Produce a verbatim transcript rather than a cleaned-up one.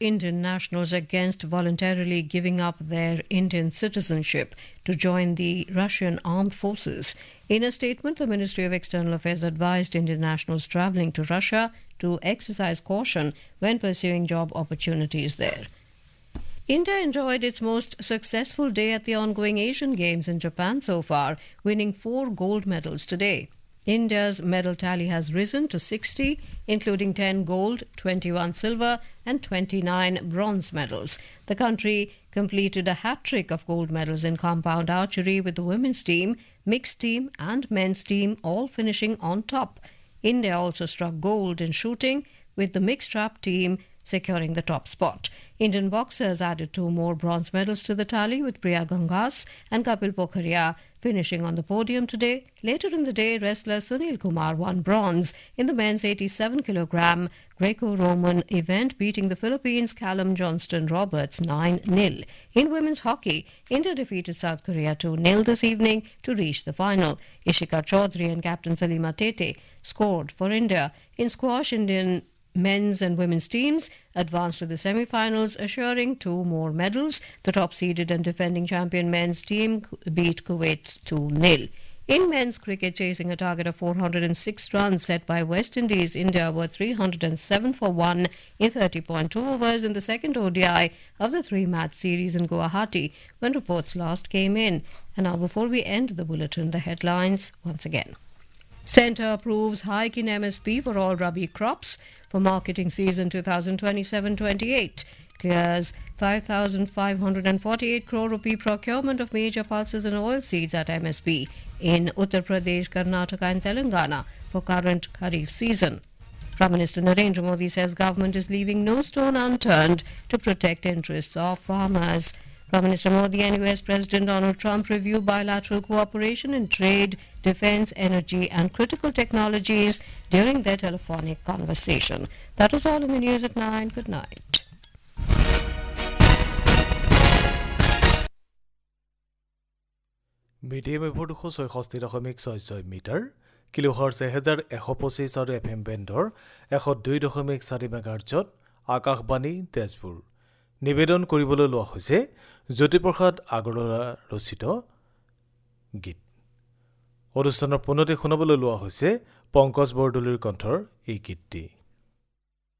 Indian nationals against voluntarily giving up their Indian citizenship to join the Russian armed forces. In a statement, the Ministry of External Affairs advised Indian nationals travelling to Russia to exercise caution when pursuing job opportunities there. India enjoyed its most successful day at the ongoing Asian Games in Japan so far, winning four gold medals today. India's medal tally has risen to sixty, including ten gold, twenty-one silver and twenty-nine bronze medals. The country completed a hat-trick of gold medals in compound archery, with the women's team, mixed team and men's team all finishing on top. India also struck gold in shooting, with the mixed trap team securing the top spot. Indian boxers added two more bronze medals to the tally, with Priya Gangas and Kapil Pokhariya finishing on the podium today. Later in the day, wrestler Sunil Kumar won bronze in the men's eighty-seven kilogram Greco-Roman event, beating the Philippines' Callum Johnston Roberts nine nil. In women's hockey, India defeated South Korea two nil this evening to reach the final. Ishika Chaudhary and captain Salima Tete scored for India. In squash, Indian men's and women's teams advanced to the semi-finals, assuring two more medals. The top-seeded and defending champion men's team beat Kuwait two nil. In men's cricket, chasing a target of four hundred six runs set by West Indies, India were three hundred seven for one in thirty point two overs in the second O D I of the three-match series in Guwahati when reports last came in. And now, before we end the bulletin, the headlines once again. Centre approves hike in M S P for all Rabi crops for marketing season twenty twenty-seven twenty-eight. Clears five thousand five hundred forty-eight crore rupee procurement of major pulses and oilseeds at M S P in Uttar Pradesh, Karnataka and Telangana for current Kharif season. Prime Minister Narendra Modi says government is leaving no stone unturned to protect interests of farmers. Prime Minister Modi and U S President Donald Trump review bilateral cooperation in trade, defense, energy and critical technologies during their telephonic conversation. That is all in the news at nine. Good night. Medium of Puduko soy hostidachomik soy soy meter, kilohertz a hazard a hoposis or F M bender, a hot duidochomik sarimagarjot, Akakbani, Tezpur. নিবেদন কৰিবলৈ লোৱা হৈছে জ্যোতিপ্ৰসাদ আগৰৱালা ৰচিত গীত অনুষ্ঠানৰ পুনতে শুনাবলৈ লোৱা হৈছে পংকজ বৰদলৈৰ কণ্ঠৰ এই গীতটি